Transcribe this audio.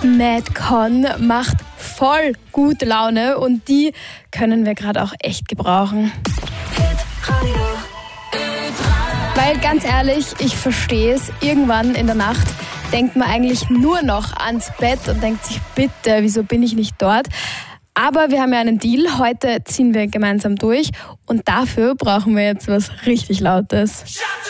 Madcon macht voll gute Laune und die können wir gerade auch echt gebrauchen. Weil ganz ehrlich, ich verstehe es, irgendwann in der Nacht denkt man eigentlich nur noch ans Bett und denkt sich, bitte, wieso bin ich nicht dort? Aber wir haben ja einen Deal, heute ziehen wir gemeinsam durch und dafür brauchen wir jetzt was richtig Lautes.